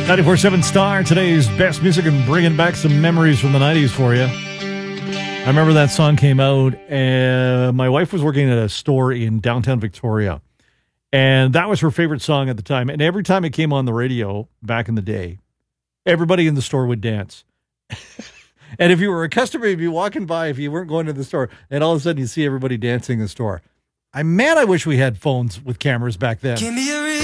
94.7 Star, today's best music and bringing back some memories from the 90s for you. I remember that song came out, and my wife was working at a store in downtown Victoria, and that was her favorite song at the time. And every time it came on the radio back in the day, everybody in the store would dance. And if you were a customer, you'd be walking by, if you weren't going to the store, and all of a sudden you see everybody dancing in the store. I wish we had phones with cameras back then. Give me a